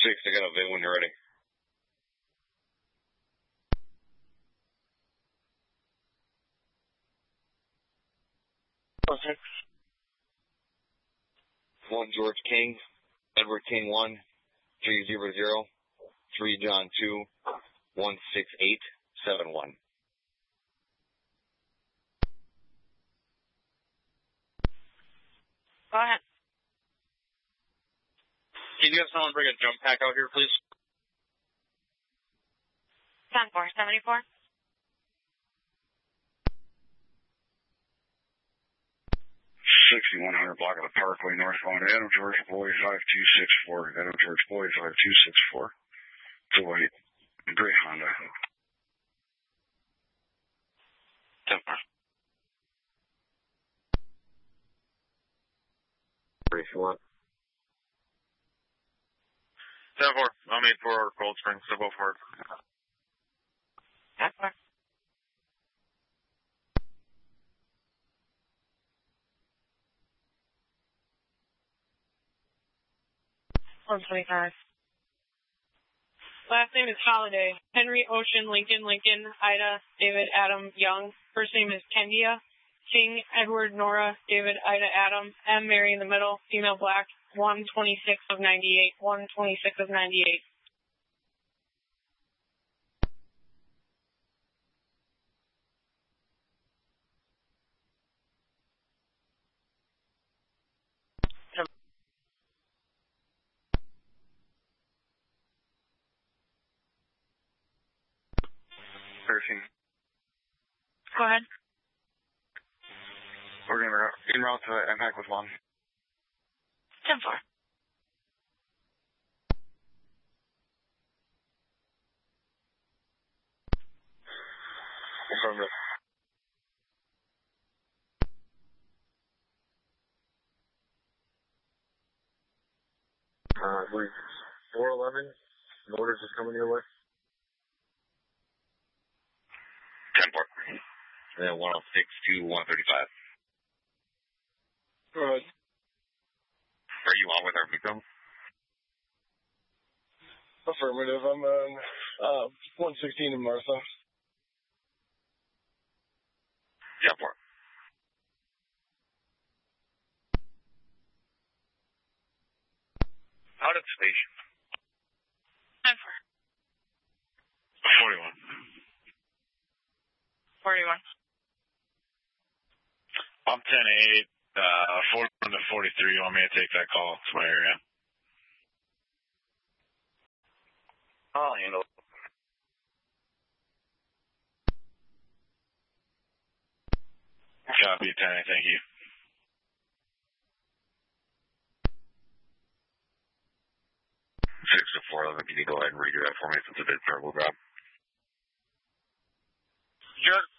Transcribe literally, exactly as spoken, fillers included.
Six, I got a vid when you're ready. Okay. One George King, Edward King one, three zero zero, three John two, one six eight seven one. Go ahead. Can you have someone bring a jump pack out here, please? ten four seventy-four. sixty-one hundred block of the Parkway northbound. Adam George Boy five two six four. Adam George Boy five two six four. It's a white gray Honda. ten four. If you want. ten four. I'm eight four Cold Spring, so go for it. ten four. one twenty-five. Last name is Holiday. Henry Ocean Lincoln Lincoln Ida David Adam Young. First name is Kendia. King Edward Nora David Ida Adam. M Mary in the middle. Female black. one twenty-six of ninety-eight. one twenty-six of ninety-eight. thirteen. Go ahead. We're going to en route to impact with one. ten four. Affirmative. Uh, we're four eleven. Motors is coming your way. ten four. And then one oh six to one thirty-five. Go ahead. Are you on with our victim? Affirmative. I'm on uh, one sixteen in Martha. ten four. Out at station. ten four. forty-one. forty-one. I'm ten eight, uh, forty-one to forty-three. You want me to take that call? It's my area. I'll handle it. Copy, ten eight, thank you. six to four eleven, can you go ahead and redo that for me since it did start with Rob? Jared,